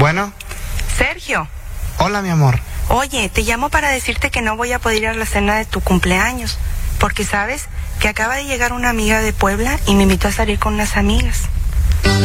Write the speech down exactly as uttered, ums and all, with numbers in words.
Bueno. Sergio. Hola, mi amor. Oye, te llamo para decirte que no voy a poder ir a la cena de tu cumpleaños, porque sabes que acaba de llegar una amiga de Puebla y me invitó a salir con unas amigas.